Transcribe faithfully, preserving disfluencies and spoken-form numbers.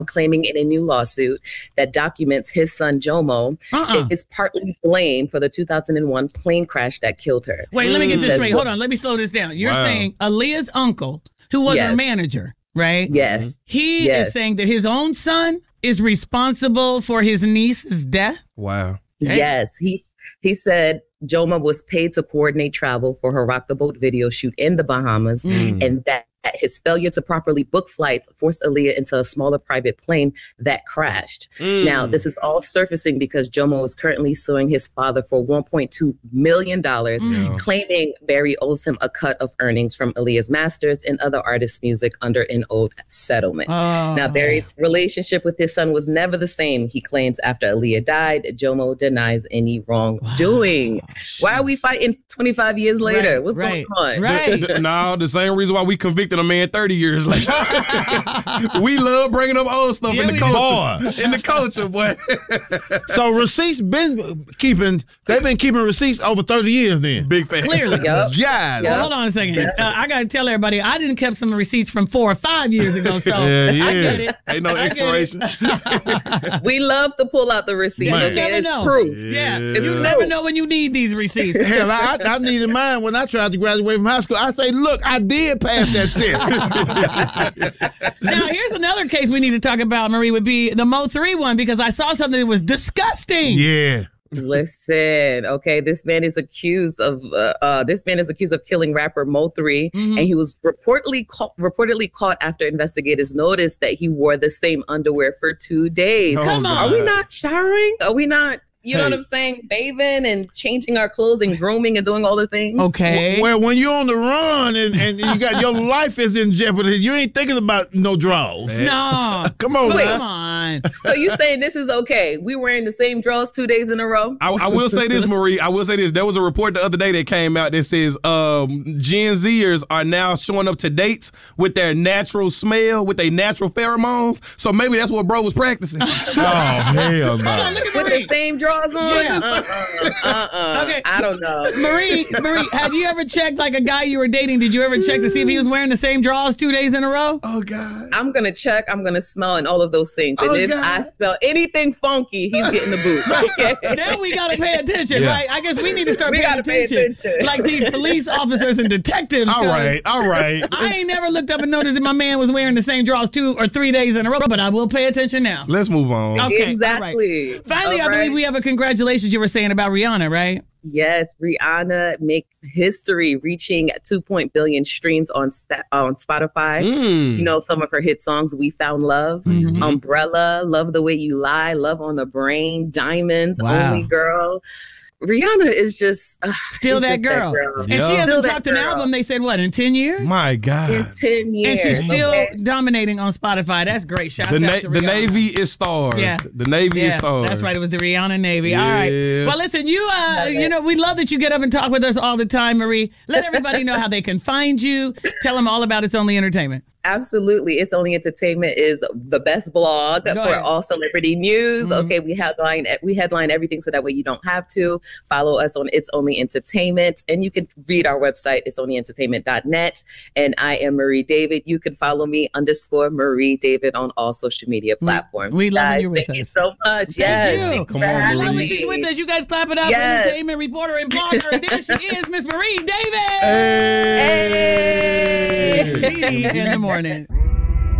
claiming in a new lawsuit that documents his son Jomo uh-uh. is partly blamed for the two thousand one plane crash that killed her. Wait, mm. let me get this straight. Hold on, let me slow this down. You're wow. saying Aaliyah's uncle, who was yes. her manager, right? Yes. He yes. is saying that his own son is responsible for his niece's death? Wow. Hey. Yes, he, he said Jomo was paid to coordinate travel for her Rock the Boat video shoot in the Bahamas, mm. and that his failure to properly book flights forced Aaliyah into a smaller private plane that crashed. Mm. Now, this is all surfacing because Jomo is currently suing his father for one point two million dollars, mm. claiming Barry owes him a cut of earnings from Aaliyah's masters and other artists' music under an old settlement. Oh. Now, Barry's relationship with his son was never the same, he claims, after Aaliyah died. Jomo denies any wrongdoing. Wow. Why are we fighting twenty-five years later? Right, What's right, going on? Right. No, the same reason why we convicted a man thirty years later. We love bringing up old stuff yeah, in the culture. Boy. In the culture, boy. So receipts been keeping, they've been keeping receipts over thirty years then. Big fan. Clearly. Yep. Yeah. Well, hold on a second. Uh, I got to tell everybody, I didn't keep some receipts from four or five years ago, so yeah, yeah. I get it. Ain't no expiration. We love to pull out the receipts. Yeah, okay? you never it's know. Proof. Yeah. Yeah. If you never know when you need these receipts. Hell, I, I needed mine when I tried to graduate from high school. I say, look, I did pass that test. Now, here's another case we need to talk about, Marie, would be the Mo three one, because I saw something that was disgusting. Yeah. Listen, okay, this man is accused of uh, uh, this man is accused of killing rapper Mo three, mm-hmm. and he was reportedly caught, reportedly caught after investigators noticed that he wore the same underwear for two days. Oh, Come on, are we not showering? Are we not? You know hey. what I'm saying? Bathing and changing our clothes and grooming and doing all the things. Okay. Well, when you're on the run and, and you got your life is in jeopardy, you ain't thinking about no draws. No. Come on, Wait, man. Come on. So you saying this is okay? We wearing the same drawers two days in a row? I, I will say this, Marie. I will say this. There was a report the other day that came out that says um, Gen Zers are now showing up to dates with their natural smell, with their natural pheromones. So maybe that's what bro was practicing. Oh, hell no. Hold on, look at With Marie. the same drawers on? Yeah. Uh-uh. Uh-uh. Okay. I don't know. Marie, Marie, had you ever checked, like a guy you were dating, did you ever check to see if he was wearing the same drawers two days in a row? Oh, God. I'm going to check, I'm going to smell, and all of those things. And Oh, if God. I smell anything funky, he's getting the boot. Okay? Now we got to pay attention, Yeah. right? I guess we need to start We paying gotta pay attention. attention. Like these police officers and detectives. All 'cause right. All right. I ain't never looked up and noticed that my man was wearing the same drawers two or three days in a row, but I will pay attention now. Let's move on. Okay, Exactly. all right. Finally, All I believe right. we have a congratulations you were saying about Rihanna, right? Yes, Rihanna makes history, reaching two point two billion streams on sta- on Spotify. Mm. You know, some of her hit songs: "We Found Love," Mhm. "Umbrella," "Love the Way You Lie," "Love on the Brain," "Diamonds," Wow. "Only Girl." Rihanna is just uh, Still she's that just girl. girl. And Yeah. she Still hasn't that dropped an girl. album, they said, what, in ten years? My God. In ten years. And she's still Okay. dominating on Spotify. That's great. Shout The, out na- to the Rihanna. Navy is starved. Yeah. The Navy is Yeah, starved. that's right. It was the Rihanna Navy. All right. Yeah. Well, listen, you uh, you know, we love that you get up and talk with us all the time, Marie. Let everybody know how they can find you. Tell them all about It's Only Entertainment. Absolutely. It's Only Entertainment is the best blog Go for ahead. all celebrity news. Mhm. Okay, we headline we headline everything so that way you don't have to. Follow us on It's Only Entertainment, and you can read our website, it's only entertainment dot net. And I am Marie David. You can follow me underscore Marie David on all social media platforms. we love Guys, you with thank you us. so much. Thank yes, you. thank Come for on, I having love when Marie. she's me. with us. You guys clap it up. Yes. Entertainment reporter and blogger. There she is, Miss Marie David. Hey. It's Lee in the morning.